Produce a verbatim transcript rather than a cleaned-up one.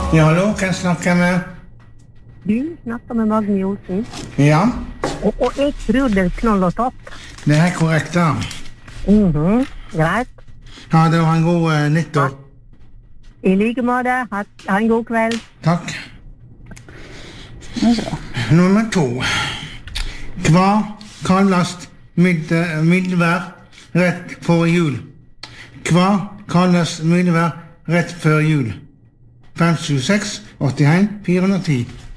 Ja, hallo, hvem snakker jeg med? Du snakker med Magne Olsen. Ja, Og, og jeg tror det er knoll og topp. det er korrekt da. Mhm, greit. Ja, det var en god uh, nyttår. I like måte. Ha, ha en god kveld. Takk. Nummer to. Hva kalles midd, middelvær rett for jul? Hva kalles middelvær rett før jul? fem sju seks åtte en fire ti